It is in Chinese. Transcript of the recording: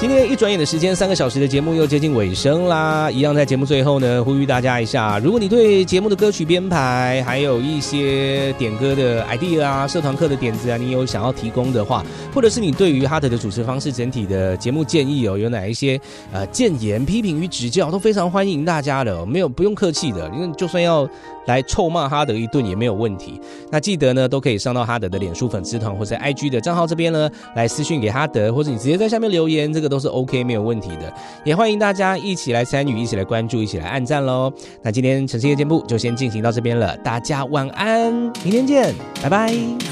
今天一转眼的时间，3个小时的节目又接近尾声啦。一样在节目最后呢，呼吁大家一下，如果你对节目的歌曲编排，还有一些点歌的 idea 啊、社团课的点子啊，你有想要提供的话，或者是你对于哈德的主持方式整体的节目建议哦，有哪一些建言、批评与指教，都非常欢迎大家的，不用客气的，因为就算要来臭骂哈德一顿也没有问题。那记得呢，都可以上到哈德的脸书粉丝团或者 IG 的账号这边呢，来私讯给哈德，或者你直接在下面留言，这个都是 OK 没有问题的。也欢迎大家一起来参与，一起来关注，一起来按赞咯。那今天晨曦的节目就先进行到这边了，大家晚安，明天见，拜拜。